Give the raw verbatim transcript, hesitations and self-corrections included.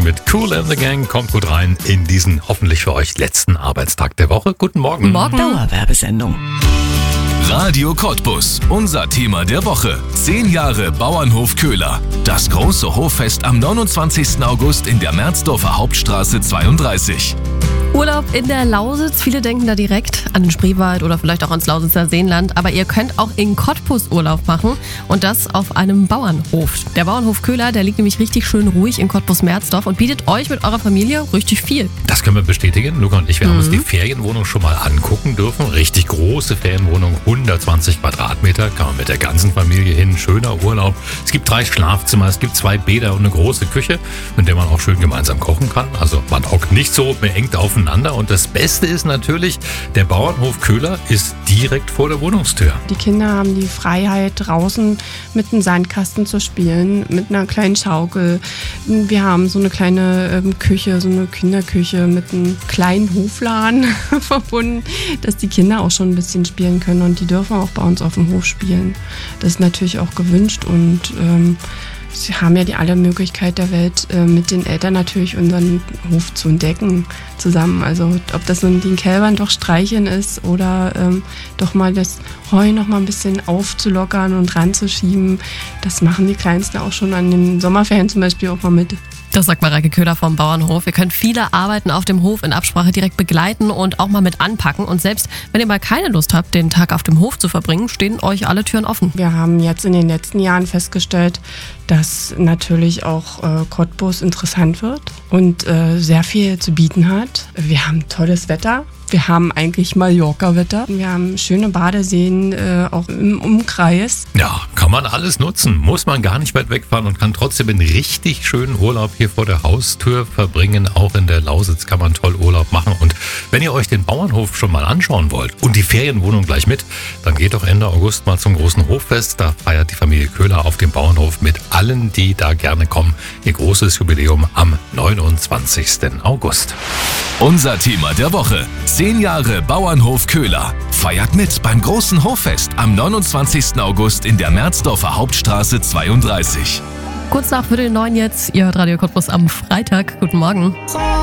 mit Kool and the Gang. Kommt gut rein in diesen hoffentlich für euch letzten Arbeitstag der Woche. Guten Morgen. Morgen. Dauerwerbesendung. Radio Cottbus, unser Thema der Woche. Zehn Jahre Bauernhof Köhler. Das große Hoffest am neunundzwanzigsten August in der Merzdorfer Hauptstraße zweiunddreißig. Urlaub in der Lausitz. Viele denken da direkt an den Spreewald oder vielleicht auch ans Lausitzer Seenland. Aber ihr könnt auch in Cottbus Urlaub machen und das auf einem Bauernhof. Der Bauernhof Köhler, der liegt nämlich richtig schön ruhig in Cottbus-Merzdorf und bietet euch mit eurer Familie richtig viel. Das können wir bestätigen. Luca und ich, wir mhm. haben uns die Ferienwohnung schon mal angucken dürfen. Richtig große Ferienwohnung, hundertzwanzig Quadratmeter. Kann man mit der ganzen Familie hin. Schöner Urlaub. Es gibt drei Schlafzimmer, es gibt zwei Bäder und eine große Küche, in der man auch schön gemeinsam kochen kann. Also man hockt nicht so beengt aufeinander. Und das Beste ist natürlich, der Bauernhof Köhler ist direkt vor der Wohnungstür. Die Kinder haben die Freiheit, draußen mit einem Sandkasten zu spielen, mit einer kleinen Schaukel. Wir haben so eine kleine ähm, Küche, so eine Kinderküche mit einem kleinen Hofladen verbunden, dass die Kinder auch schon ein bisschen spielen können. Und die dürfen auch bei uns auf dem Hof spielen. Das ist natürlich auch gewünscht und ähm, Sie haben ja die alle Möglichkeit der Welt, äh, mit den Eltern natürlich unseren Hof zu entdecken zusammen. Also ob das nun den Kälbern doch streicheln ist oder ähm, doch mal das Heu noch mal ein bisschen aufzulockern und ranzuschieben, das machen die Kleinsten auch schon an den Sommerferien zum Beispiel auch mal mit. Das sagt Mareike Köhler vom Bauernhof. Ihr könnt viele Arbeiten auf dem Hof in Absprache direkt begleiten und auch mal mit anpacken. Und selbst wenn ihr mal keine Lust habt, den Tag auf dem Hof zu verbringen, stehen euch alle Türen offen. Wir haben jetzt in den letzten Jahren festgestellt, dass natürlich auch äh, Cottbus interessant wird und äh, sehr viel zu bieten hat. Wir haben tolles Wetter. Wir haben eigentlich Mallorca-Wetter. Wir haben schöne Badeseen äh, auch im Umkreis. Ja, kann man alles nutzen. Muss man gar nicht weit wegfahren und kann trotzdem einen richtig schönen Urlaub hier vor der Haustür verbringen. Auch in der Lausitz kann man toll Urlaub machen. Und wenn ihr euch den Bauernhof schon mal anschauen wollt und die Ferienwohnung gleich mit, dann geht doch Ende August mal zum großen Hoffest. Da feiert die Familie Köhler auf dem Bauernhof mit allen, die da gerne kommen, ihr großes Jubiläum am neunundzwanzigsten August. Unser Thema der Woche. Zehn Jahre Bauernhof Köhler. Feiert mit beim großen Hoffest am neunundzwanzigsten August in der Merzdorfer Hauptstraße zweiunddreißig. Kurz nach Viertel neun jetzt, ihr hört Radio Cottbus am Freitag. Guten Morgen.